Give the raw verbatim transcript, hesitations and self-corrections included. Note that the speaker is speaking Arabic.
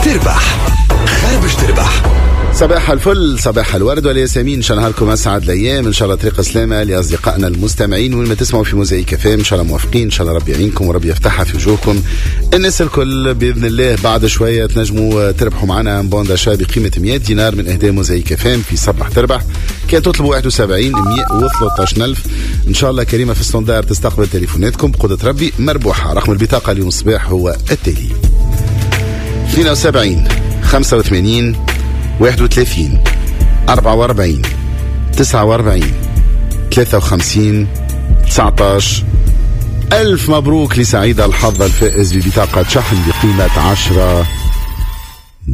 تربح خربش تربح. صباح الفل، صباح الورد والياسمين، ان شاء الله لكم اسعد الايام، ان شاء الله طريق سلامه لاصدقائنا المستمعين وين ما تسمعوا في موزايك اف ام، ان شاء الله موافقين، ان شاء الله ربي يعينكم وربي يفتحها في وجوهكم الناس الكل باذن الله. بعد شويه تنجموا تربحوا معنا بون داشا بقيمه مئة دينار من اهداء موزايك اف ام في صباح تربح. كان تطلبوا واحد وسبعين مئة وثلاثة عشر ألف، ان شاء الله كريمه في الستاندار تستقبل تليفوناتكم بقدره ربي مربوحه. رقم البطاقه اليوم الصباح هو التالي: اثنين وسبعين خمسة وثمانين واحد وثلاثين أربعة وأربعين تسعة وأربعين ثلاثة وخمسين تسعة عشر. ألف مبروك لسعيد الحظ الفائز ببطاقة شحن بقيمة عشرة